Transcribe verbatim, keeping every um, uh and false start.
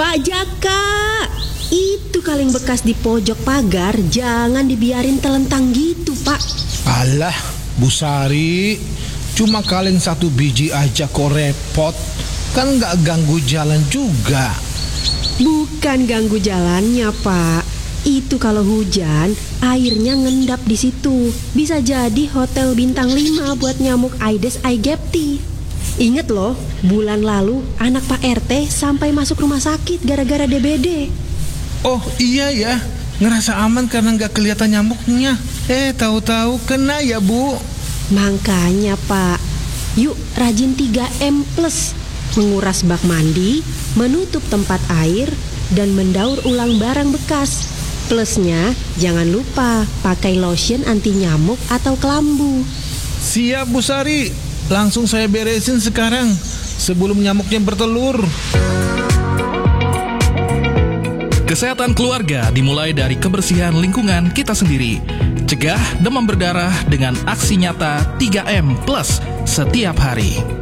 Pak Jaka, itu kaleng bekas di pojok pagar jangan dibiarin telentang gitu, Pak. Alah, Bu Sari, cuma kaleng satu biji aja kok repot. Kan nggak ganggu jalan juga. Bukan ganggu jalannya, Pak. Itu kalau hujan, airnya ngendap di situ. Bisa jadi hotel bintang lima buat nyamuk Aedes aegypti. Ingat loh, bulan lalu anak Pak R T sampai masuk rumah sakit gara-gara D B D. Oh iya ya, ngerasa aman karena nggak kelihatan nyamuknya. Eh, tahu-tahu kena ya, Bu. Makanya, Pak, yuk rajin tiga M plus. Menguras bak mandi, menutup tempat air, dan mendaur ulang barang bekas. Plusnya, jangan lupa pakai lotion anti nyamuk atau kelambu. Siap, Bu Sari. Langsung saya beresin sekarang sebelum nyamuknya bertelur. Kesehatan keluarga dimulai dari kebersihan lingkungan kita sendiri. Cegah demam berdarah dengan aksi nyata tiga M plus setiap hari.